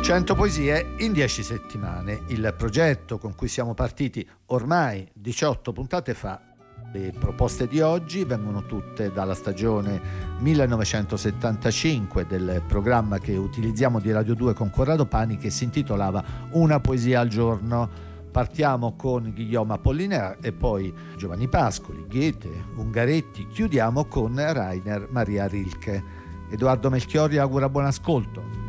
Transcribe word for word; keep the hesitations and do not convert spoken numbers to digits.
cento poesie in dieci settimane, il progetto con cui siamo partiti ormai diciotto puntate fa. Le proposte di oggi vengono tutte dalla stagione millenovecentosettantacinque del programma che utilizziamo di Radio due con Corrado Pani, che si intitolava Una poesia al giorno. Partiamo con Guillaume Apollinaire e poi Giovanni Pascoli, Goethe, Ungaretti. Chiudiamo con Rainer Maria Rilke. Edoardo Melchiorri augura buon ascolto.